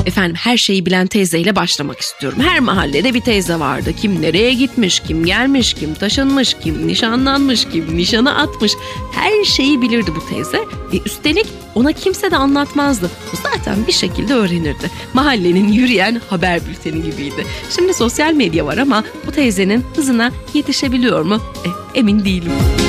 Efendim, her şeyi bilen teyzeyle başlamak istiyorum. Her mahallede bir teyze vardı. Kim nereye gitmiş, kim gelmiş, kim taşınmış, kim nişanlanmış, kim nişanı atmış. Her şeyi bilirdi bu teyze. Üstelik ona kimse de anlatmazdı. O zaten bir şekilde öğrenirdi. Mahallenin yürüyen haber bülteni gibiydi. Şimdi sosyal medya var ama bu teyzenin hızına yetişebiliyor mu? Emin değilim.